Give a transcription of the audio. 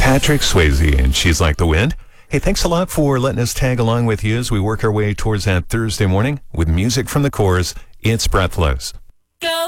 Patrick Swayze, and She's Like the Wind. Hey, thanks a lot for letting us tag along with you as we work our way towards that Thursday morning with music from the Corrs. It's Breathless. Go!